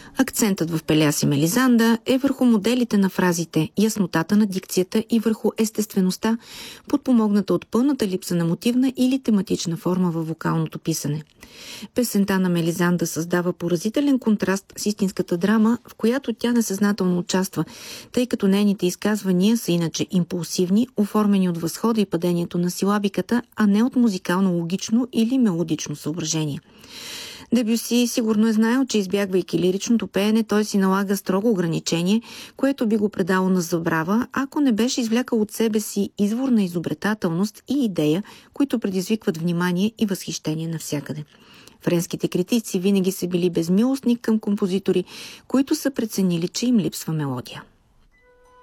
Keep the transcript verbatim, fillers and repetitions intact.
Акцентът в Пелеас и Мелизанда е върху моделите на фразите, яснотата на дикцията и върху естествеността, подпомогната от пълната липса на мотивна или тематична форма във вокалното писане. Песента на Мелизанда създава поразителен контраст с истинската драма, в която тя несъзнателно участва, тъй като нейните изказвания са иначе импулсивни, оформени от възхода и падението на силабиката, а не от музикално-логично или мелодично съображение. Дебюси сигурно е знаел, че избягвайки лиричното пеене, той си налага строго ограничение, което би го предало на забрава, ако не беше извлякал от себе си извор на изобретателност и идея, които предизвикват внимание и възхищение навсякъде. Френските критици винаги са били безмилостни към композитори, които са преценили, че им липсва мелодия.